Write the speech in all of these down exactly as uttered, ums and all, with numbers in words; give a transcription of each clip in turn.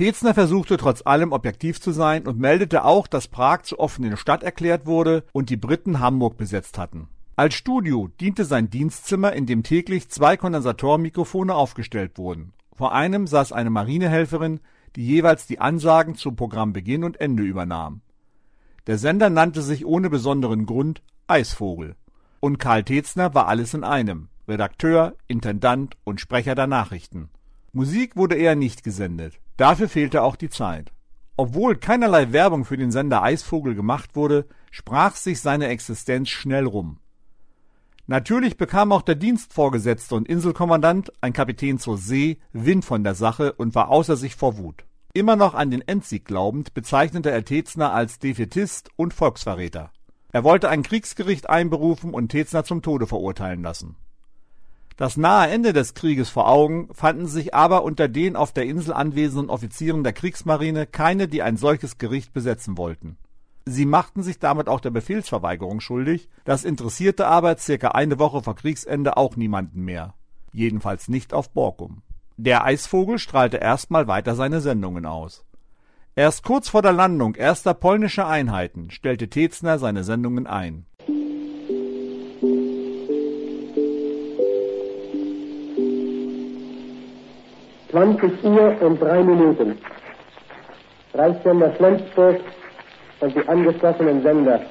Tetzner versuchte trotz allem objektiv zu sein und meldete auch, dass Prag zur offenen Stadt erklärt wurde und die Briten Hamburg besetzt hatten. Als Studio diente sein Dienstzimmer, in dem täglich zwei Kondensatormikrofone aufgestellt wurden. Vor einem saß eine Marinehelferin, die jeweils die Ansagen zum Programmbeginn und Ende übernahm. Der Sender nannte sich ohne besonderen Grund Eisvogel. Und Karl Tetzner war alles in einem: Redakteur, Intendant und Sprecher der Nachrichten. Musik wurde eher nicht gesendet. Dafür fehlte auch die Zeit. Obwohl keinerlei Werbung für den Sender Eisvogel gemacht wurde, sprach sich seine Existenz schnell rum. Natürlich bekam auch der Dienstvorgesetzte und Inselkommandant, ein Kapitän zur See, Wind von der Sache und war außer sich vor Wut. Immer noch an den Endsieg glaubend, bezeichnete er Tetzner als Defaitist und Volksverräter. Er wollte ein Kriegsgericht einberufen und Tetzner zum Tode verurteilen lassen. Das nahe Ende des Krieges vor Augen, fanden sich aber unter den auf der Insel anwesenden Offizieren der Kriegsmarine keine, die ein solches Gericht besetzen wollten. Sie machten sich damit auch der Befehlsverweigerung schuldig, das interessierte aber circa eine Woche vor Kriegsende auch niemanden mehr. Jedenfalls nicht auf Borkum. Der Eisvogel strahlte erstmal weiter seine Sendungen aus. Erst kurz vor der Landung erster polnischer Einheiten stellte Tetzner seine Sendungen ein. zwanzig Uhr und drei Minuten. Reichssender Flensburg und die angeschlossenen Sender.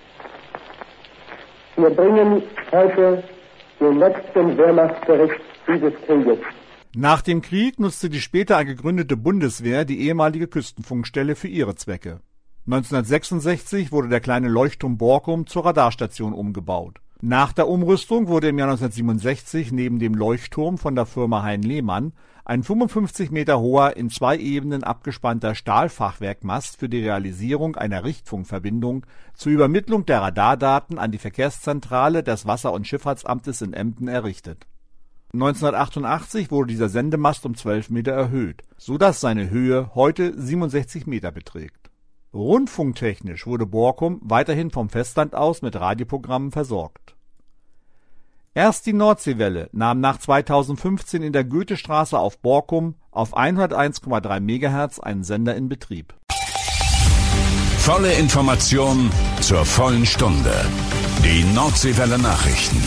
Wir bringen heute den letzten Wehrmachtsbericht dieses Krieges. Nach dem Krieg nutzte die später gegründete Bundeswehr die ehemalige Küstenfunkstelle für ihre Zwecke. neunzehnhundertsechsundsechzig wurde der kleine Leuchtturm Borkum zur Radarstation umgebaut. Nach der Umrüstung wurde im Jahr neunzehnhundertsiebenundsechzig neben dem Leuchtturm von der Firma Hein-Lehmann ein fünfundfünfzig Meter hoher, in zwei Ebenen abgespannter Stahlfachwerkmast für die Realisierung einer Richtfunkverbindung zur Übermittlung der Radardaten an die Verkehrszentrale des Wasser- und Schifffahrtsamtes in Emden errichtet. neunzehnhundertachtundachtzig wurde dieser Sendemast um zwölf Meter erhöht, so dass seine Höhe heute siebenundsechzig Meter beträgt. Rundfunktechnisch wurde Borkum weiterhin vom Festland aus mit Radioprogrammen versorgt. Erst die Nordseewelle nahm nach zweitausendfünfzehn in der Goethestraße auf Borkum auf hunderteins Komma drei Megahertz einen Sender in Betrieb. Volle Information zur vollen Stunde. Die Nordseewelle Nachrichten.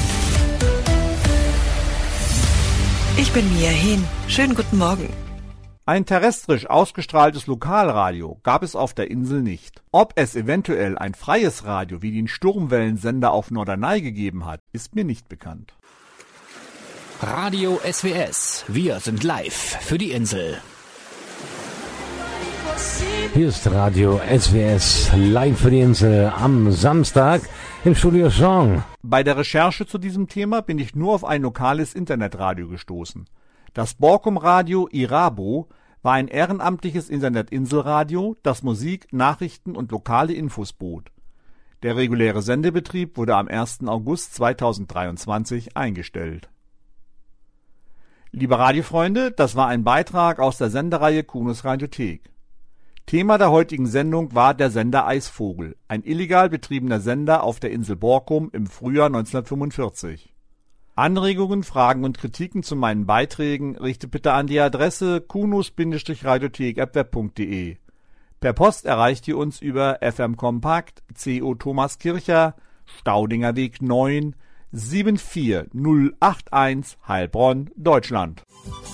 Ich bin Mia Hehn. Schönen guten Morgen. Ein terrestrisch ausgestrahltes Lokalradio gab es auf der Insel nicht. Ob es eventuell ein freies Radio wie den Sturmwellensender auf Norderney gegeben hat, ist mir nicht bekannt. Radio S W S. Wir sind live für die Insel. Hier ist Radio S W S live für die Insel am Samstag im Studio Jean. Bei der Recherche zu diesem Thema bin ich nur auf ein lokales Internetradio gestoßen. Das Borkum-Radio Irabo war ein ehrenamtliches Internet-Inselradio, das Musik, Nachrichten und lokale Infos bot. Der reguläre Sendebetrieb wurde am ersten August zweitausenddreiundzwanzig eingestellt. Liebe Radiofreunde, das war ein Beitrag aus der Sendereihe Kunos Radiothek. Thema der heutigen Sendung war der Sender Eisvogel, ein illegal betriebener Sender auf der Insel Borkum im Frühjahr neunzehnhundertfünfundvierzig. Anregungen, Fragen und Kritiken zu meinen Beiträgen richtet bitte an die Adresse kunos-radiothek at web punkt de. Per Post erreicht ihr uns über F M Kompakt, C O Thomaskircher, Staudinger Weg neun, sieben vier null acht eins, Heilbronn, Deutschland.